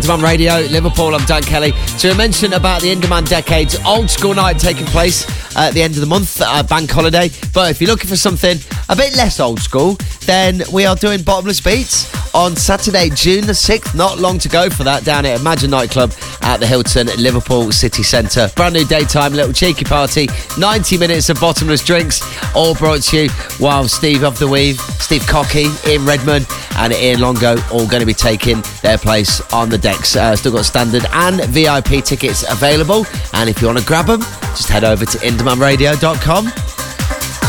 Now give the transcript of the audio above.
Inderman Radio, Liverpool, I'm Dan Kelly. So we mentioned about the Inderman Decades old school night taking place at the end of the month, bank holiday. But if you're looking for something a bit less old school, then we are doing Bottomless Beats on Saturday, June the 6th. Not long to go for that, down at Imagine Nightclub at the Hilton, Liverpool City Centre. Brand new daytime, little cheeky party, 90 minutes of bottomless drinks, all brought to you while Steve of the Weave, Steve Cocky, Ian Redman and Ian Longo all going to be taking their place on the decks. Still got standard and VIP tickets available, and if you want to grab them, just head over to indermanradio.com.